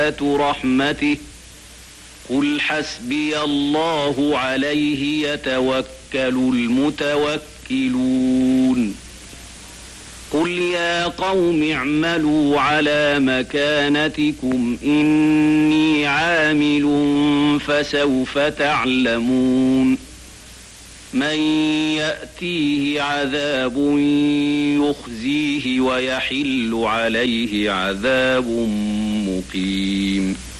رحمته قل حسبي الله عليه يتوكل المتوكلون قل يا قوم اعملوا على مكانتكم إني عامل فسوف تعلمون من يأتيه عذاب يخزيه ويحل عليه عذاب مقيم